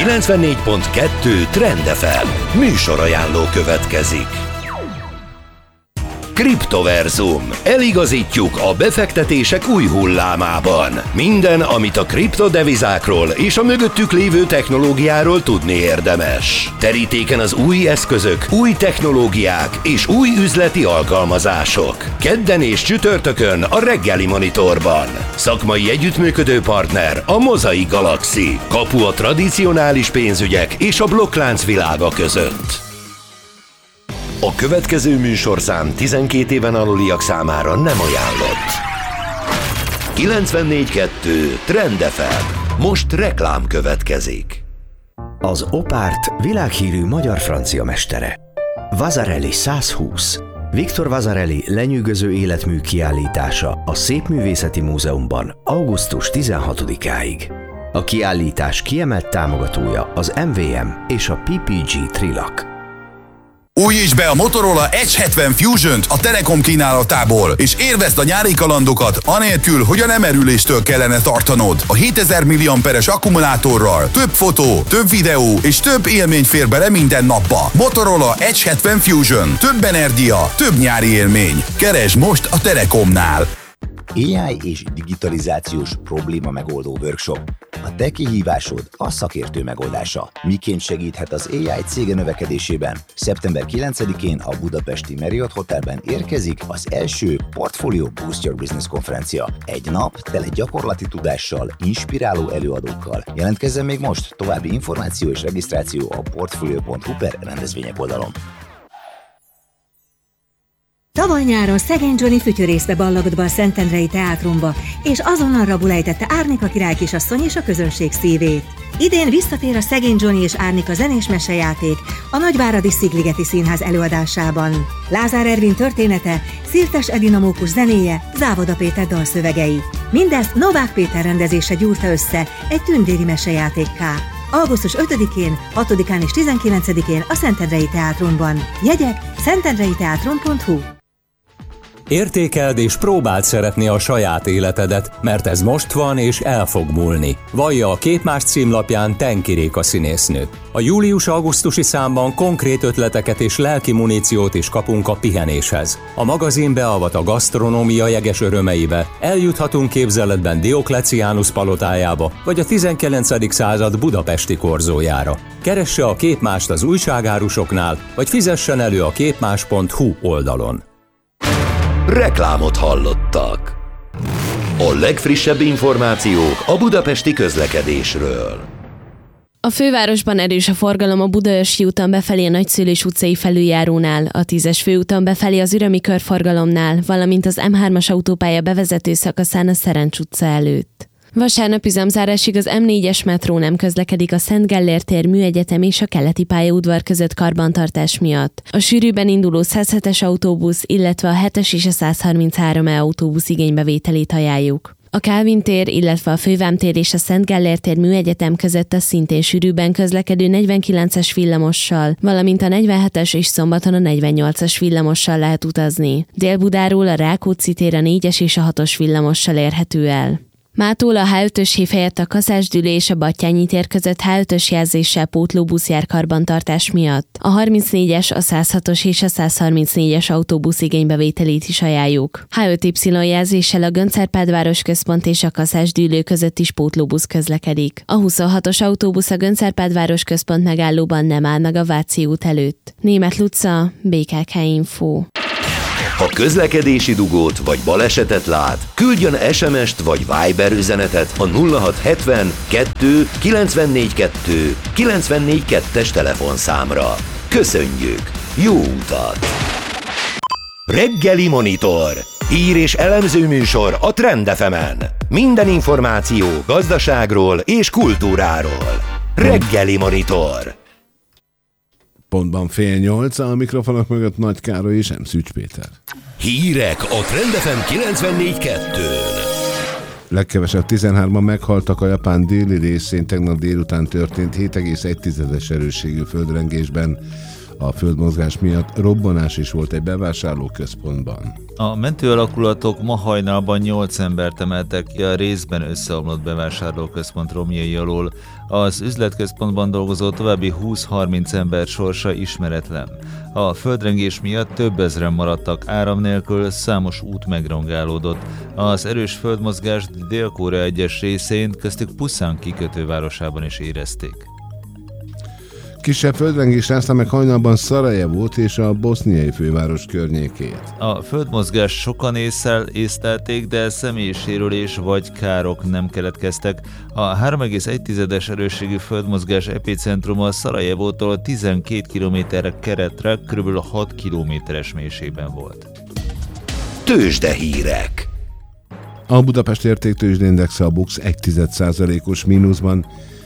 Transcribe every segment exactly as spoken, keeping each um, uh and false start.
kilencvennégy pont kettő Trend ef em műsorajánló következik. Kriptoverzum. Eligazítjuk a befektetések új hullámában. Minden, amit a kriptodevizákról és a mögöttük lévő technológiáról tudni érdemes. Terítéken az új eszközök, új technológiák és új üzleti alkalmazások. Kedden és csütörtökön a Reggeli Monitorban. Szakmai együttműködő partner a Mosaic Galaxy. Kapu a tradicionális pénzügyek és a blokklánc világa között. A következő műsorszám tizenkét éven aluliak számára nem ajánlott. kilencvennégy kettő Trend ef em. Most reklám következik. Az Opárt világhírű magyar-francia mestere. Vasarely százhúsz. Viktor Vasarely lenyűgöző életmű kiállítása a Szépművészeti Múzeumban augusztus tizenhatodikáig. A kiállítás kiemelt támogatója az em vé em és a pé pé gé Trilac. Újítsd be a Motorola Edge hetven Fusion-t a Telekom kínálatából, és élvezd a nyári kalandokat, anélkül, hogy a lemerüléstől kellene tartanod. A hétezer milliamperes akkumulátorral több fotó, több videó és több élmény fér bele minden napba. Motorola Edge hetven Fusion. Több energia, több nyári élmény. Keresd most a Telekomnál. á i és digitalizációs probléma megoldó workshop. A te kihívásod a szakértő megoldása. Miként segíthet az á i cége növekedésében? szeptember kilencedikén a budapesti Marriott Hotelben érkezik az első Portfolio Boost Your Business konferencia. Egy nap tele gyakorlati tudással, inspiráló előadókkal. Jelentkezzen még most, további információ és regisztráció a portfolio pont hu per rendezvények oldalon. Tavaly nyáron szegény Johnny fütyörészbe ballagott be a Szentendrei Teátrumba, és azonnal rabul ejtette Árnika király kisasszony és a közönség szívét. Idén visszatér a Szegény Johnny és Árnika zenés mesejáték a Nagyváradi Szigligeti Színház előadásában. Lázár Ervin története, Szirtes Edina Mókus zenéje, Závoda Péter dalszövegei. Mindezt Novák Péter rendezése gyúrta össze egy tündéri mesejátékká. augusztus ötödikén, hatodikán és tizenkilencedikén a Szentendrei Teátrumban. Jegyek szentendrei teátrum pont hu. Értékeld és próbáld szeretni a saját életedet, mert ez most van és el fog múlni. Vallja a Képmás címlapján Tenki Réka színésznő. A július-augusztusi számban konkrét ötleteket és lelki muníciót is kapunk a pihenéshez. A magazin beavat a gasztronómia jeges örömeibe, eljuthatunk képzeletben Diokleciánus palotájába, vagy a tizenkilencedik század budapesti korzójára. Keresse a Képmást az újságárusoknál, vagy fizessen elő a képmás pont hu oldalon. Reklámot hallottak. A legfrissebb információk a budapesti közlekedésről. A fővárosban erős a forgalom a Budaörsi úton befelé a Nagyszülős utcai felüljárónál, a tízes főúton befelé az Ürömi körforgalomnál, valamint az em hármas autópálya bevezető szakaszán a Szerencs utca előtt. Vasárnap üzemzárásig az em négyes metró nem közlekedik a Szent Gellért tér, Műegyetem és a Keleti pályaudvar között karbantartás miatt. A sűrűben induló száz hetes autóbusz, illetve a hetes és a száz harminchárom E autóbusz igénybevételét ajánljuk. A Kálvin tér, illetve a Fővám tér és a Szent Gellért tér Műegyetem között a szintén sűrűben közlekedő negyvenkilences villamossal, valamint a negyvenhetes és szombaton a negyvennyolcas villamossal lehet utazni. Dél-Budáról a Rákóczi tér a négyes és a hatos villamossal érhető el. Mától a há ötös hév helyett a Kaszásdüle és a Battyányi tér között há ötös jelzéssel pótlóbusz jár karbantartás miatt. A harmincnégyes, a száz hatos és a száz harmincnégyes autóbusz igénybevételét is ajánljuk. há öt Y jelzéssel a Göncz-Árpád városközpont és a Kaszásdüle között is pótlóbusz közlekedik. A huszonhatos autóbusz a Göncz-Árpád városközpont megállóban nem áll meg a Váci út előtt. Németh Luca, bé ká ká Info. Ha közlekedési dugót vagy balesetet lát, küldjön es em est vagy Viber üzenetet a nulla hat hetven kettő kilencvennégy kettő kilencvennégy kettes telefonszámra. Köszönjük! Jó utat! Reggeli Monitor. Hír és elemző műsor a Trend ef emen. Minden információ gazdaságról és kultúráról. Reggeli Monitor. Pontban fél nyolc, a mikrofonok mögött Nagy Károly és M. Szűcs Péter. Hírek a Trend ef em kilencvennégy kettőn. Legkevesebb tizenhárman meghaltak a Japán déli részén tegnap délután történt hét egész egy erősségű földrengésben. A földmozgás miatt robbanás is volt egy bevásárlóközpontban. A mentőalakulatok ma hajnalban nyolc embert emeltek ki a részben összeomlott bevásárlóközpont romjai alól. Az üzletközpontban dolgozó további húsz-harminc ember sorsa ismeretlen. A földrengés miatt több ezren maradtak áram nélkül, számos út megrongálódott. Az erős földmozgást Dél-Korea egyes részén, köztük Pusan kikötővárosában is érezték. Kisebb földrengés rázta meg hajnalban Szarajevót és a boszniai főváros környékét. A földmozgás sokan észszel észlelték, de személyisérülés vagy károk nem keletkeztek. A három egész egy tizedes erősségű földmozgás epicentruma Szarajevótól tizenkét kilométerre keletre, kb. hat kilométeres mélységben volt. Tőzsdehírek. A Budapest értéktőzsdeindexe a BUX egy tized százalékos mínuszban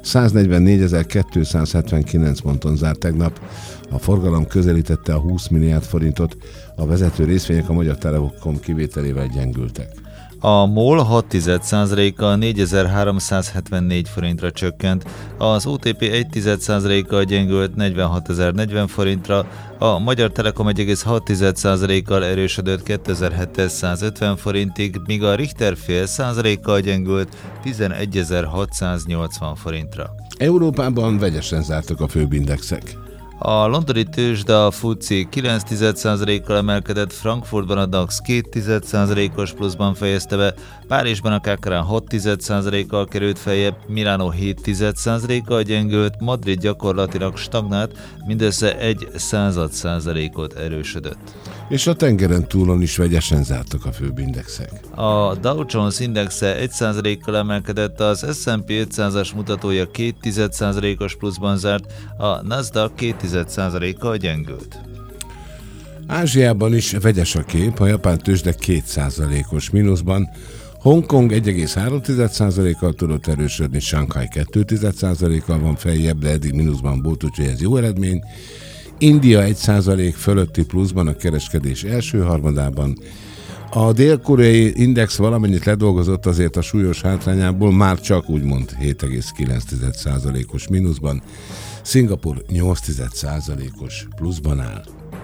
száznegyvennégyezer-kétszázhetvenkilenc ponton zárt tegnap. A forgalom közelítette a húsz milliárd forintot, a vezető részvények a Magyar Telekom kivételével gyengültek. A MOL hat tized százalékkal négyezer-háromszázhetvennégy forintra csökkent, az o té pé egy tized százalékkal gyengült negyvenhatezer-negyven forintra, a Magyar Telekom egy egész hat tized százalékkal erősödött kétezer-hétszázötven forintig, míg a Richter fél százalékkal gyengült tizenegyezer-hatszáznyolcvan forintra. Európában vegyesen zártak a főbb indexek. A londoni tőzsde a FTSE kilenc tized százalékkal emelkedett, Frankfurtban a DAX két tized százalékos pluszban fejezte be, Párizsban a Kakarán hat tized százalékkal került feljebb, Milánó hét tized százalékkal gyengült, Madrid gyakorlatilag stagnált, mindössze egy század százalékot erősödött. És a tengeren túlon is vegyesen zártak a főbb indexek. A Dow Jones indexe egy százalékkal emelkedett, az es and pé ötszázas mutatója két tized százalékos pluszban zárt, a Nasdaq két tized százalékkal gyengült. Ázsiában is vegyes a kép, a japán tőzsde két százalékos mínuszban, Hongkong egy egész három tized százalékkal tudott erősödni, Shanghai két tized százalékkal van feljebb, de eddig mínuszban volt, úgyhogy ez jó eredmény. India egy százalék fölötti pluszban a kereskedés első harmadában. A dél-koreai index valamennyit ledolgozott, azért a súlyos hátrányából már csak úgymond hét egész kilenc tized százalékos mínuszban. Szingapur nyolc tized százalékos pluszban áll.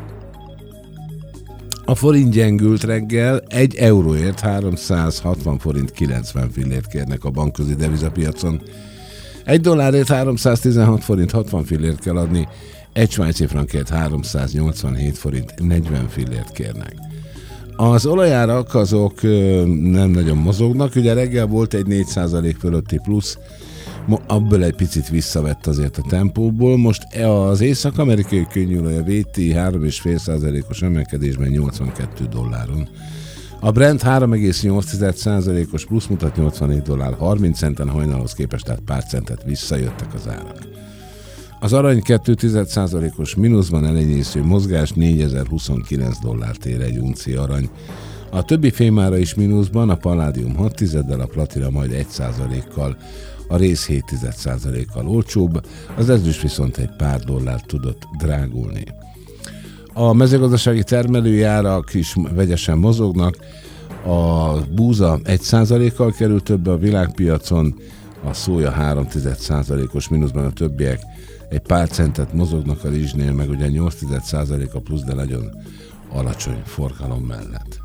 A forint gyengült reggel, egy euróért háromszázhatvan forint kilencven fillért kérnek a bankközi devizapiacon. Egy dollárért háromszáztizenhat forint hatvan fillért kell adni, egy svájci frankért háromszáznyolcvanhét forint negyven fillért kérnek. Az olajárak azok ö, nem nagyon mozognak, ugye reggel volt egy négy százalék fölötti plusz, abból egy picit visszavett azért a tempóból. Most az észak-amerikai könnyűolaj a vé té három egész öt százalékos emelkedésben nyolcvankét dolláron. A Brent három egész nyolc tized százalékos plusz mutat nyolcvannégy dollár harminc centen, hajnalhoz képest, tehát pár centet visszajöttek az árak. Az arany két tized százalékos mínuszban elenyésző mozgás, négyezer-huszonkilenc dollárt ér egy uncia arany. A többi fémára is mínuszban, a paládium hat tizeddel, a platina majd egy százalékkal, a rész hét tized százalékkal olcsóbb, az ezüst viszont egy pár dollárt tudott drágulni. A mezőgazdasági termelői árak is vegyesen mozognak, a búza egy százalékkal kerül több a világpiacon, a szója három tized százalékos mínuszban, a többiek egy pár centet mozognak, a rizsnél meg ugye nyolc tized százalék a plusz, de nagyon alacsony forgalom mellett.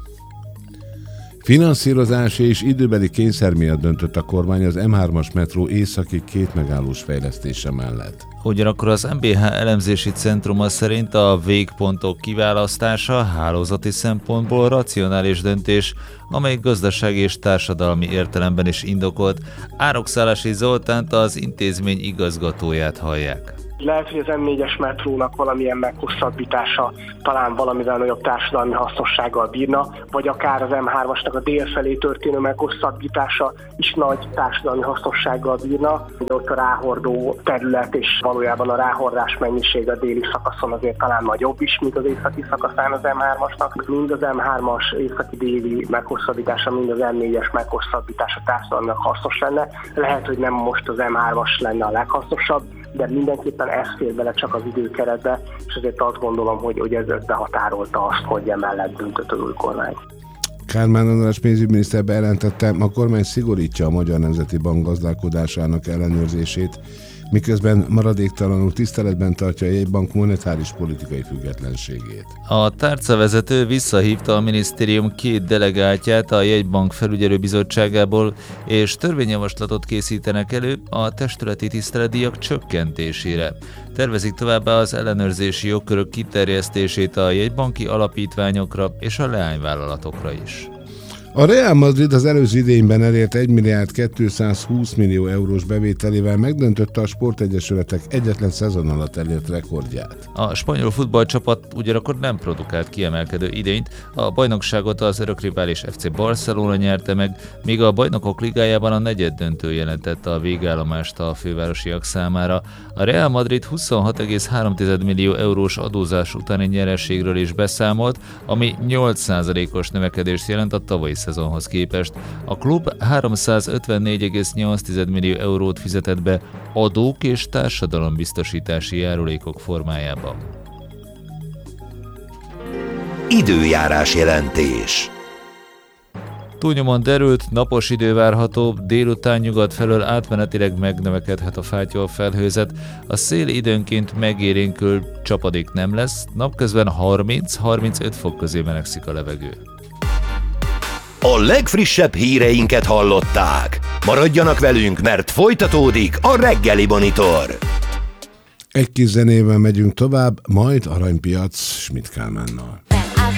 Finanszírozási és időbeli kényszer miatt döntött a kormány az em hármas metró északi két megállós fejlesztése mellett. Ugyanakkor az em bé há elemzési centruma szerint a végpontok kiválasztása hálózati szempontból racionális döntés, amely gazdasági és társadalmi értelemben is indokolt. Árokszálasi Zoltánt, az intézmény igazgatóját hallják. Lehet, hogy az em négyes metrónak valamilyen meghosszabbítása talán valamivel nagyobb társadalmi hasznossággal bírna, vagy akár az em hármasnak a dél felé történő meghosszabbítása is nagy társadalmi hasznossággal bírna. Ott a ráhordó terület és valójában a ráhordás mennyiség a déli szakaszon azért talán nagyobb is, mint az északi szakaszán az em hármasnak. Mind az em hármas északi-déli meghosszabbítása, mind az em négyes meghosszabbítása társadalmilag hasznos lenne. Lehet, hogy nem most az em hármas lenne a leghasznosabb, de mindenképpen ez fér bele csak az időkeretbe, és azért azt gondolom, hogy, hogy ez behatárolta azt, hogy emellett döntött az új kormány. Kármán András pénzügyminiszter bejelentette, a kormány szigorítja a Magyar Nemzeti Bank gazdálkodásának ellenőrzését, miközben maradéktalanul tiszteletben tartja a jegybank monetáris politikai függetlenségét. A tárcavezető visszahívta a minisztérium két delegáltját a jegybank felügyelőbizottságából, és törvényjavaslatot készítenek elő a testületi tiszteletdíjak csökkentésére. Tervezik továbbá az ellenőrzési jogkörök kiterjesztését a jegybanki alapítványokra és a leányvállalatokra is. A Real Madrid az előző idényben elért egy milliárd kétszázhúsz millió eurós bevételével megdöntötte a sportegyesületek egyetlen szezon alatt elért rekordját. A spanyol futballcsapat ugyanakkor nem produkált kiemelkedő idényt, a bajnokságot az örökrivális ef cé Barcelona nyerte meg, míg a Bajnokok Ligájában a negyeddöntő jelentette a végállomást a fővárosiak számára. A Real Madrid huszonhat egész három millió eurós adózás utáni nyereségről is beszámolt, ami nyolc százalékos növekedést jelent a tavalyi szezonhoz képest. A klub háromszázötvennégy egész nyolc millió eurót fizetett be adók és társadalombiztosítási járulékok formájában. Időjárás jelentés. Túlnyomon derült, napos idő várható, délután nyugat felől átmenetileg megnövekedhet a fátyol felhőzet, a szél időnként megélénkül, csapadék nem lesz, napközben harminc-harmincöt fok közé melegszik a levegő. A legfrissebb híreinket hallották. Maradjanak velünk, mert folytatódik a reggeli monitor. Egy kis zenével megyünk tovább, majd aranypiac Schmidt Kálmánnal.